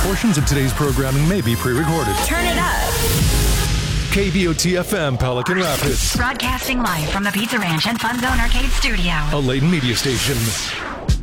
Portions of today's programming may be pre-recorded. Turn it up. KVOT-FM Pelican Rapids. Broadcasting live from the Pizza Ranch and Fun Zone Arcade Studio. A Layton media station.